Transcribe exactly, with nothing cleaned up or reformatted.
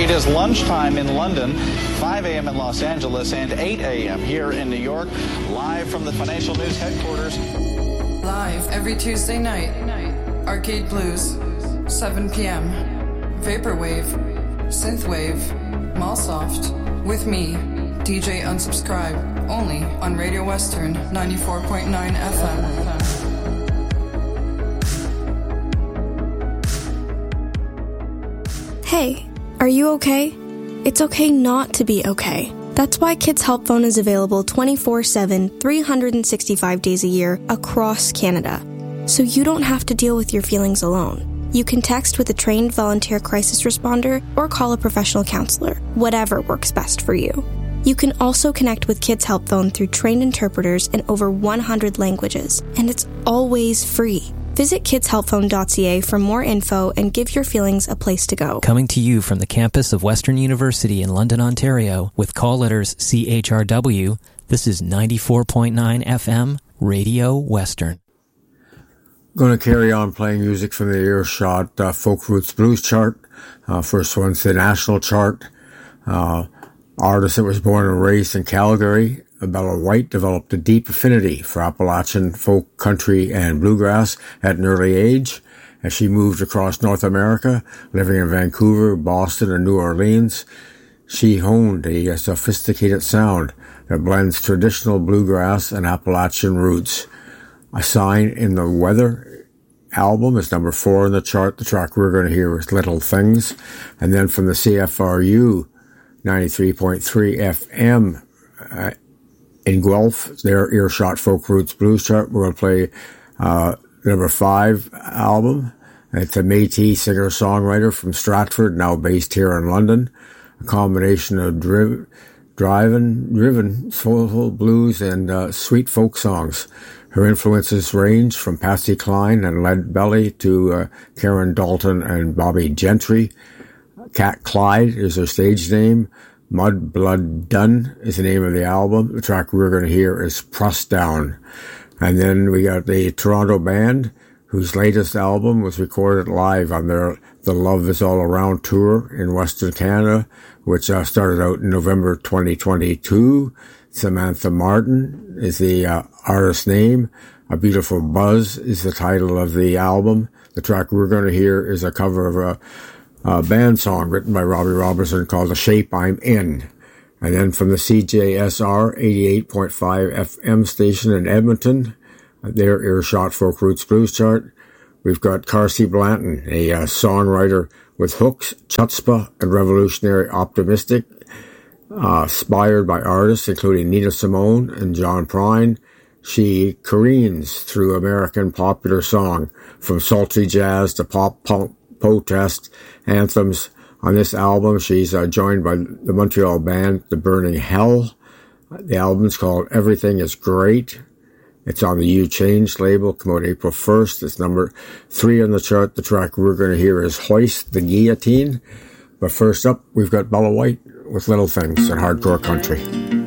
It is lunchtime in London, five a.m. in Los Angeles, and eight a.m. here in New York, live from the Financial News headquarters. Live every Tuesday night, Arcade Blues, seven p.m. Vaporwave, Synthwave, Mallsoft, with me, D J Unsubscribe, only on Radio Western ninety-four point nine F M. Hey, are you okay? It's okay not to be okay. That's why Kids Help Phone is available twenty-four seven, three hundred sixty-five days a year across Canada. So you don't have to deal with your feelings alone. You can text with a trained volunteer crisis responder or call a professional counselor, whatever works best for you. You can also connect with Kids Help Phone through trained interpreters in over one hundred languages, and it's always free. Visit kids help phone dot c a for more info and give your feelings a place to go. Coming to you from the campus of Western University in London, Ontario, with call letters C H R W, this is ninety-four point nine F M, Radio Western. Going to carry on playing music from the Earshot uh, Folk Roots Blues chart. Uh, first one's the national chart. Uh, artist that was born and raised in Calgary, Bella White, developed a deep affinity for Appalachian folk, country, and bluegrass at an early age. As she moved across North America, living in Vancouver, Boston, and New Orleans, she honed a sophisticated sound that blends traditional bluegrass and Appalachian roots. A Sign in the Weather album is number four in the chart. The track we're going to hear is Little Things. And then from the C F R U ninety-three point three F M, uh, in Guelph, their Earshot Folk Roots Blues chart, we're going to play uh, number five album. It's a Métis singer-songwriter from Stratford, now based here in London. A combination of driv- driving, driven, soulful blues and uh, sweet folk songs. Her influences range from Patsy Cline and Lead Belly to uh, Karen Dalton and Bobby Gentry. Cat Clyde is her stage name. Mud Blood Done is the name of the album. The track we're going to hear is Pressed Down. And then we got the Toronto band, whose latest album was recorded live on their The Love Is All Around tour in Western Canada, which uh, started out in November twenty twenty-two. Samantha Martin is the uh, artist's name. A Beautiful Buzz is the title of the album. The track we're going to hear is a cover of a A band song written by Robbie Robertson called The Shape I'm In. And then from the C J S R eighty-eight point five F M station in Edmonton, their Earshot Folk Roots Blues chart, we've got Carsey Blanton, a uh, songwriter with hooks, chutzpah, and revolutionary optimistic, uh, inspired by artists including Nina Simone and John Prine. She careens through American popular song, from sultry jazz to pop punk protest anthems. On this album, she's uh, joined by the Montreal band The Burning Hell. The album's called Everything Is Great. It's on the You Changed label, come out April first. It's number three on the chart. The track we're going to hear is Hoist the Guillotine. But first up, we've got Bella White with Little Things in Hardcore Country.